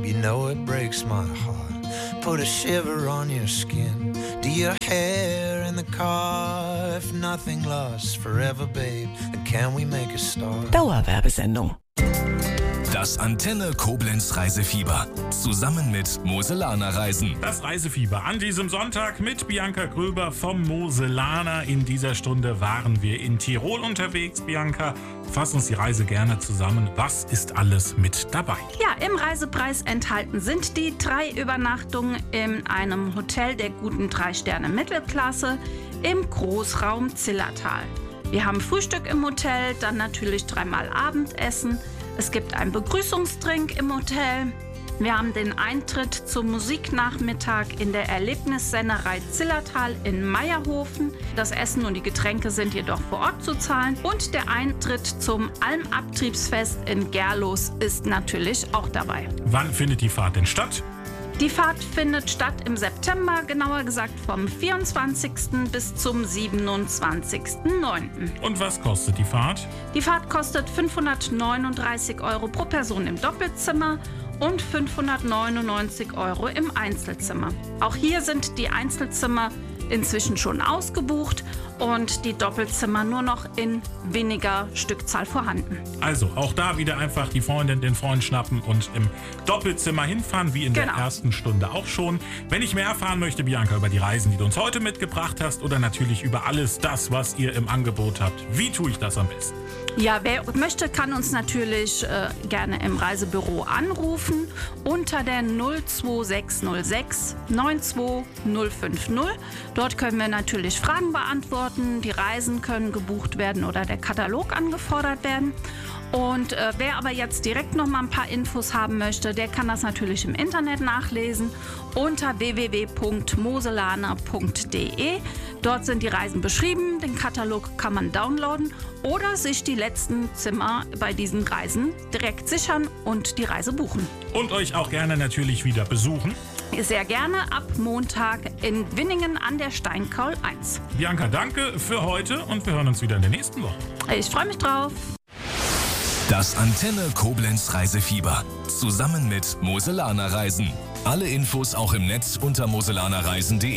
You know it breaks my heart. Put a shiver on your skin. Do your hair in the car. If nothing lasts forever, babe, then can we make a start? Dauerwerbesendung. Das Antenne Koblenz Reisefieber. Zusammen mit Moselaner Reisen. Das Reisefieber an diesem Sonntag mit Bianca Gröber vom Moselaner. In dieser Stunde waren wir in Tirol unterwegs. Bianca, fass uns die Reise gerne zusammen. Was ist alles mit dabei? Ja, im Reisepreis enthalten sind die 3 Übernachtungen in einem Hotel der guten 3 Sterne Mittelklasse im Großraum Zillertal. Wir haben Frühstück im Hotel, dann natürlich 3-mal Abendessen. Es gibt einen Begrüßungsdrink im Hotel. Wir haben den Eintritt zum Musiknachmittag in der Erlebnissennerei Zillertal in Meierhofen. Das Essen und die Getränke sind jedoch vor Ort zu zahlen. Und der Eintritt zum Almabtriebsfest in Gerlos ist natürlich auch dabei. Wann findet die Fahrt denn statt? Die Fahrt findet statt im September, genauer gesagt vom 24. bis zum 27.09. Und was kostet die Fahrt? Die Fahrt kostet 539 € pro Person im Doppelzimmer und 599 € im Einzelzimmer. Auch hier sind die Einzelzimmer inzwischen schon ausgebucht und die Doppelzimmer nur noch in weniger Stückzahl vorhanden. Also auch da wieder einfach die Freundin, den Freund schnappen und im Doppelzimmer hinfahren, wie in der ersten Stunde auch schon. Wenn ich mehr erfahren möchte, Bianca, über die Reisen, die du uns heute mitgebracht hast oder natürlich über alles das, was ihr im Angebot habt, wie tue ich das am besten? Ja, wer möchte, kann uns natürlich gerne im Reisebüro anrufen unter der 02606 92050. Dort können wir natürlich Fragen beantworten, die Reisen können gebucht werden oder der Katalog angefordert werden. Und wer aber jetzt direkt noch mal ein paar Infos haben möchte, der kann das natürlich im Internet nachlesen unter www.moselaner.de. Dort sind die Reisen beschrieben, den Katalog kann man downloaden oder sich die letzten Zimmer bei diesen Reisen direkt sichern und die Reise buchen. Und euch auch gerne natürlich wieder besuchen. Sehr gerne ab Montag in Winningen an der Steinkaul 1. Bianca, danke für heute und wir hören uns wieder in der nächsten Woche. Ich freue mich drauf. Das Antenne Koblenz Reisefieber. Zusammen mit Moselaner Reisen. Alle Infos auch im Netz unter moselanerreisen.de.